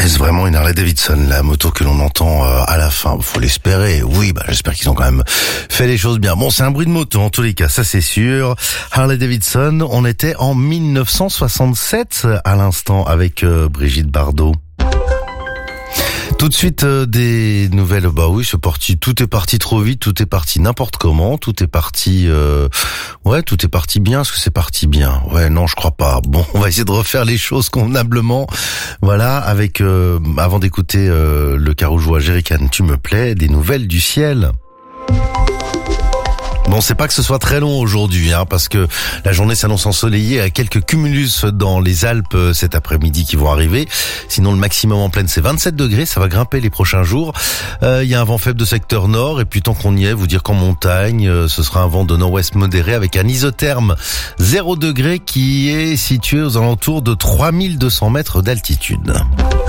Est-ce vraiment une Harley Davidson, la moto que l'on entend à la fin? Faut l'espérer. Oui, j'espère qu'ils ont quand même fait les choses bien. Bon, c'est un bruit de moto en tous les cas, ça c'est sûr. Harley Davidson, on était en 1967 à l'instant avec Brigitte Bardot. Tout de suite des nouvelles. Bah oui, tout est parti trop vite, tout est parti n'importe comment, tout est parti tout est parti bien. Est-ce que c'est parti bien? Ouais, non, je crois pas. Bon, on va essayer de refaire les choses convenablement. Voilà, avec avant d'écouter le Carougeois Jerrycan, tu me plais, des nouvelles du ciel. Bon, c'est pas que ce soit très long aujourd'hui, parce que la journée s'annonce ensoleillée à quelques cumulus dans les Alpes cet après-midi qui vont arriver. Sinon, le maximum en pleine, c'est 27 degrés. Ça va grimper les prochains jours. Il y a un vent faible de secteur nord. Et puis, tant qu'on y est, vous dire qu'en montagne, ce sera un vent de nord-ouest modéré avec un isotherme 0 degré qui est situé aux alentours de 3200 mètres d'altitude.